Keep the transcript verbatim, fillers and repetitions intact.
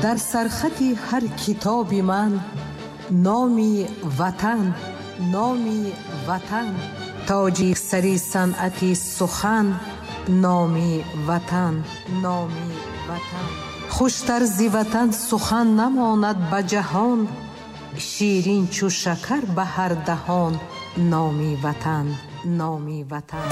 در سرخط هر کتاب من نامی وطن، نامی وطن، تاجی سری صنعتی سخن، نامی وطن، نامی وطن. خوشتر زی وطن سخن نماند به جهان، شیرین چو شکر به هر دهان، نامی وطن، نامی وطن.